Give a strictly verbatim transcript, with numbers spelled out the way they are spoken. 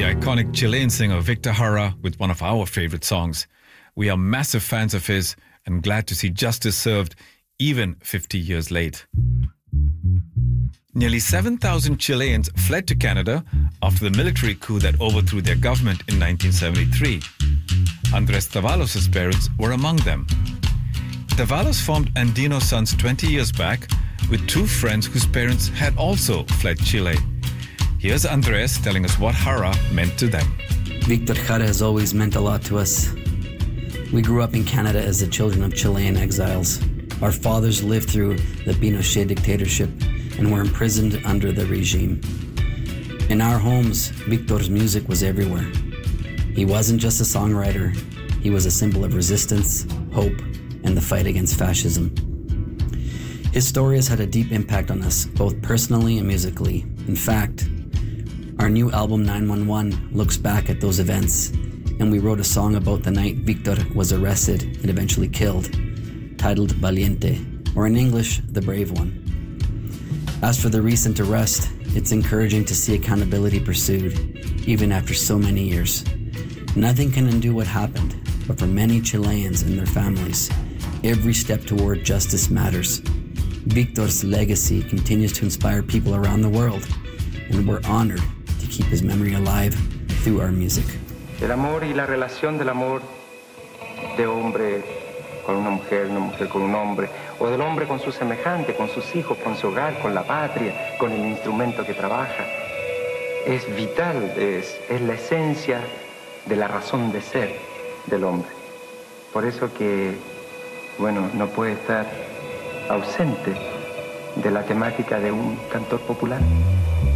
iconic Chilean singer Victor Jara with one of our favorite songs. We are massive fans of his and glad to see justice served even fifty years late. Nearly seven thousand Chileans fled to Canada after the military coup that overthrew their government in nineteen seventy-three. Andrés Tavalos' parents were among them. Tavalos formed Andino Sons twenty years back with two friends whose parents had also fled Chile. Here's Andrés telling us what Jara meant to them. Victor Jara has always meant a lot to us. We grew up in Canada as the children of Chilean exiles. Our fathers lived through the Pinochet dictatorship and were imprisoned under the regime. In our homes, Victor's music was everywhere. He wasn't just a songwriter, he was a symbol of resistance, hope, and the fight against fascism. His story has had a deep impact on us, both personally and musically. In fact, our new album nine one one looks back at those events, and we wrote a song about the night Victor was arrested and eventually killed, titled Valiente, or in English, The Brave One. As for the recent arrest, it's encouraging to see accountability pursued, even after so many years. Nothing can undo what happened, but for many Chileans and their families, every step toward justice matters. Victor's legacy continues to inspire people around the world, and we're honored to keep his memory alive through our music. El amor y la relación del amor de hombre con una mujer, una mujer con un hombre, o del hombre con su semejante, con sus hijos, con su hogar, con la patria, con el instrumento que trabaja, es vital, es, es la esencia de la razón de ser del hombre. Por eso que, bueno, no puede estar ausente de la temática de un cantor popular.